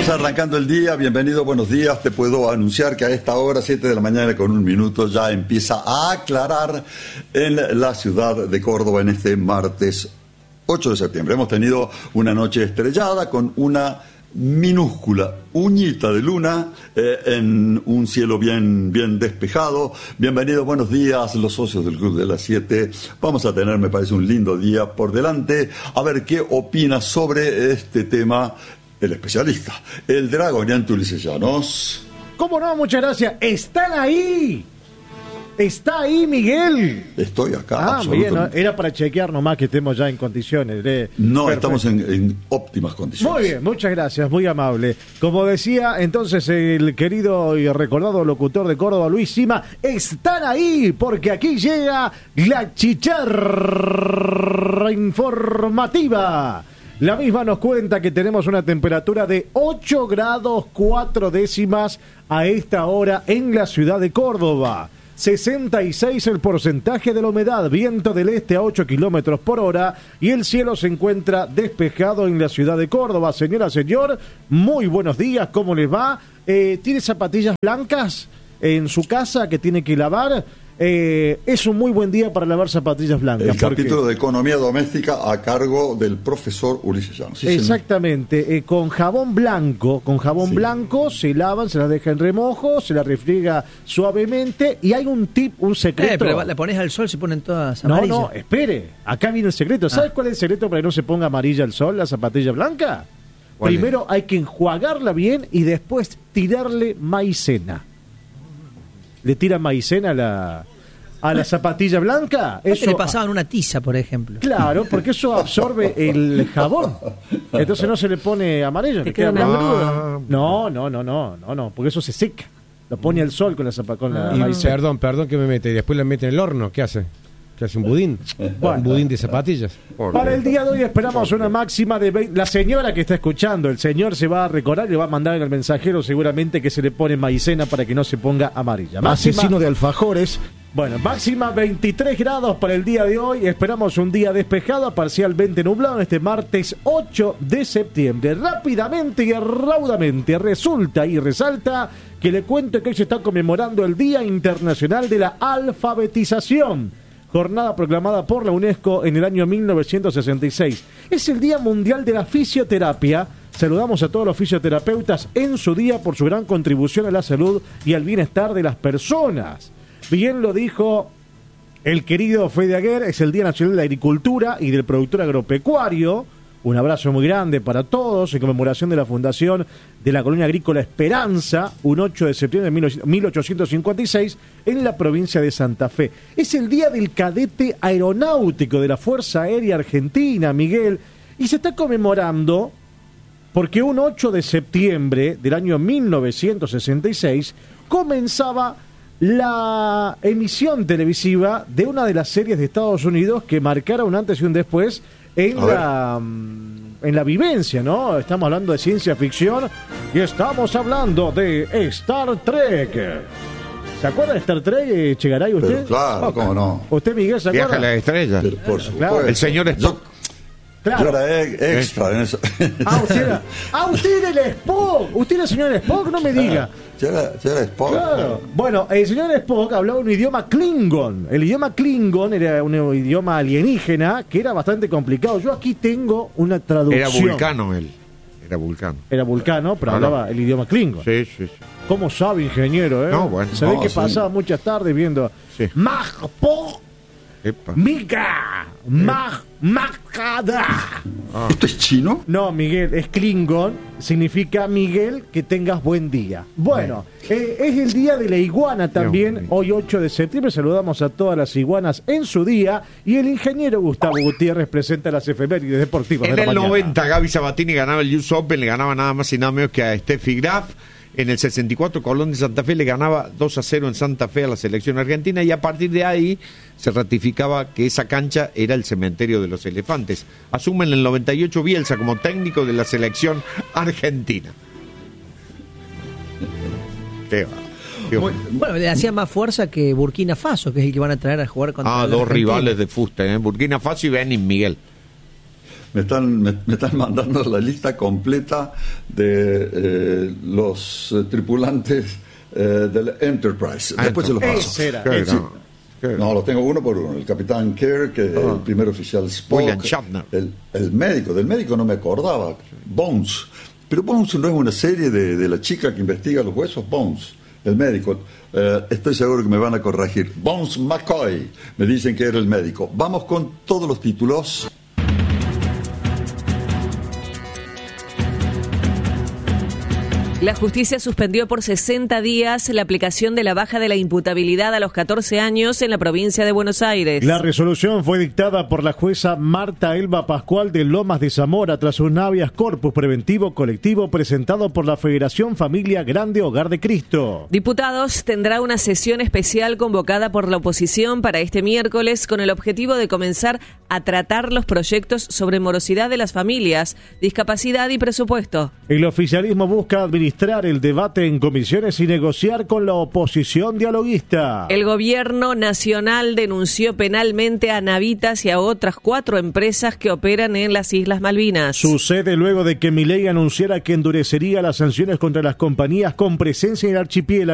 Estamos arrancando el día, bienvenido, buenos días. Te puedo anunciar que a esta hora, 7 de la mañana con 1 minuto, ya empieza a aclarar en la ciudad de Córdoba en este martes 8 de septiembre. Hemos tenido una noche estrellada con una minúscula uñita de luna en un cielo bien despejado. Bienvenido, buenos días, los socios del Club de las 7. Vamos a tener, me parece, un lindo día por delante. A ver qué opina sobre este tema el especialista, el dragoniante Ulises Llanos. ¿Cómo no? Muchas gracias. ¡Están ahí! ¡Está ahí, Miguel! Estoy acá, bien, ¿no? Era para chequear nomás que estemos ya en condiciones. No, perfecto. Estamos en óptimas condiciones. Muy bien, muchas gracias, muy amable. Como decía entonces el querido y recordado locutor de Córdoba, Luis Sima, están ahí, porque aquí llega la chicharra informativa. La misma nos cuenta que tenemos una temperatura de 8 grados 4 décimas a esta hora en la ciudad de Córdoba. 66 el porcentaje de la humedad, viento del este a 8 kilómetros por hora y el cielo se encuentra despejado en la ciudad de Córdoba. Señora, señor, muy buenos días, ¿cómo les va? ¿Tiene zapatillas blancas en su casa que tiene que lavar? Es un muy buen día para lavar zapatillas blancas. El capítulo de Economía Doméstica a cargo del profesor Ulises Llanos. Sí, exactamente, con jabón blanco se lavan, se las deja en remojo, se las refriega suavemente y hay un tip, un secreto. Pero la pones al sol, se ponen todas amarillas. No, espere, acá viene el secreto. ¿Sabes cuál es el secreto para que no se ponga amarilla al sol la zapatilla blanca? Primero hay que enjuagarla bien y después tirarle maicena. Le tiran maicena a la zapatilla blanca. Eso le pasaban una tiza, por ejemplo. Claro, porque eso absorbe el jabón. Entonces no se le pone amarillo. ¿Te queda blanco? No, porque eso se seca. Lo pone al sol con la maicena. Perdón que me mete. Y después la mete en el horno. ¿Qué hace? ¿Qué hace un budín? Un budín de zapatillas. Para el día de hoy esperamos una máxima de 20. La señora que está escuchando, el señor se va a recordar y le va a mandar en el mensajero seguramente que se le pone maicena para que no se ponga amarilla. Asesino de alfajores. Bueno, máxima 23 grados para el día de hoy. Esperamos un día despejado, parcialmente nublado en este martes 8 de septiembre. Rápidamente y raudamente resulta y resalta que le cuento que hoy se está conmemorando el Día Internacional de la Alfabetización. Jornada proclamada por la UNESCO en el año 1966. Es el Día Mundial de la Fisioterapia. Saludamos a todos los fisioterapeutas en su día por su gran contribución a la salud y al bienestar de las personas. Bien lo dijo el querido Fede Aguer, es el Día Nacional de la Agricultura y del Productor Agropecuario. Un abrazo muy grande para todos en conmemoración de la fundación de la Colonia Agrícola Esperanza, un 8 de septiembre de 1856, en la provincia de Santa Fe. Es el Día del Cadete Aeronáutico de la Fuerza Aérea Argentina, Miguel, y se está conmemorando porque un 8 de septiembre del año 1966 comenzaba la emisión televisiva de una de las series de Estados Unidos que marcara un antes y un después en la vivencia, ¿no? Estamos hablando de ciencia ficción y estamos hablando de Star Trek. ¿Se acuerda de Star Trek, Chegaray, usted? Pero claro, ¿cómo no? ¿Usted, Miguel, se acuerda? Viaja a las estrellas. Pero por supuesto. Claro. El señor Spock. Claro. Yo era extra en eso. Usted era el Spock. Usted era el señor Spock, no me diga. Yo era Spock. Claro. Bueno, el señor Spock hablaba un idioma Klingon. El idioma Klingon era un idioma alienígena que era bastante complicado. Yo aquí tengo una traducción. Era vulcano él. Era vulcano, pero hablaba el idioma Klingon. Sí. ¿Cómo sabe, ingeniero? No, bueno. Se ve que pasaba muchas tardes viendo Sí. Magpo Miga Magada. ¿Esto es chino? No, Miguel, es Klingon, significa Miguel, que tengas buen día. Bueno, es el día de la iguana también, hoy 8 de septiembre, saludamos a todas las iguanas en su día, y el ingeniero Gustavo Gutiérrez presenta las efemérides deportivas En de la el mañana. 90 Gaby Sabatini ganaba el US Open, le ganaba nada más y nada menos que a Steffi Graf. En el 64 Colón de Santa Fe le ganaba 2-0 en Santa Fe a la selección argentina y a partir de ahí se ratificaba que esa cancha era el cementerio de los elefantes. Asume en el 98 Bielsa como técnico de la selección argentina. Bueno, le hacía más fuerza que Burkina Faso, que es el que van a traer a jugar contra la dos Argentina. rivales de fuste, Burkina Faso y Benin, Miguel. me están mandando la lista completa de los tripulantes del Enterprise. Después se los paso. Ese era. No, los tengo uno por uno. El capitán Kirk, el primer oficial Spock, William Shatner. el médico. Del médico no me acordaba. Bones. Pero Bones no es una serie de la chica que investiga los huesos. Bones, el médico. Estoy seguro que me van a corregir. Bones McCoy. Me dicen que era el médico. Vamos con todos los títulos. La justicia suspendió por 60 días la aplicación de la baja de la imputabilidad a los 14 años en la provincia de Buenos Aires. La resolución fue dictada por la jueza Marta Elba Pascual de Lomas de Zamora tras un habeas corpus preventivo colectivo presentado por la Federación Familia Grande Hogar de Cristo. Diputados tendrá una sesión especial convocada por la oposición para este miércoles con el objetivo de comenzar a tratar los proyectos sobre morosidad de las familias, discapacidad y presupuesto. El oficialismo busca administrar el debate en comisiones y negociar con la oposición dialoguista. El gobierno nacional denunció penalmente a Navitas y a otras 4 empresas que operan en las Islas Malvinas. Sucede luego de que Milei anunciara que endurecería las sanciones contra las compañías con presencia en el archipiélago.